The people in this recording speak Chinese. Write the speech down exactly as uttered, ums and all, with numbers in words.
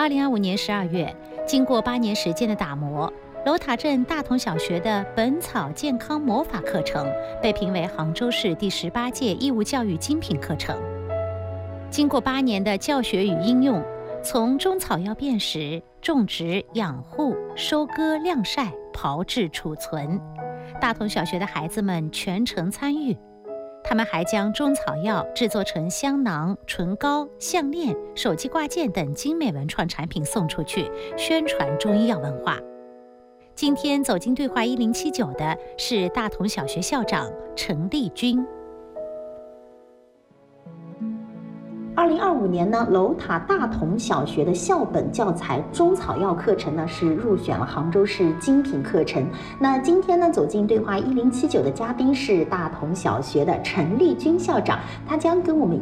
二零二五年十二月，经过八年时间的打磨，楼塔镇大同小学的《本草健康魔法》课程被评为杭州市第十八届义务教育精品课程。经过八年的教学与应用，从中草药辨识、种植、养护、收割、晾晒、炮制、储存，大同小学的孩子们全程参与。他们还将中草药制作成香囊、唇膏、项链、手机挂件等精美文创产品送出去，宣传中医药文化。今天走进对话一零七九的是大同小学校长陈丽君。 二零二五年呢，楼塔大同小学的校本教材中草药课程呢是入选了杭州市精品课程。那今天呢，走进对话一零七九的嘉宾是大同小学的陈丽君校长，他将跟我们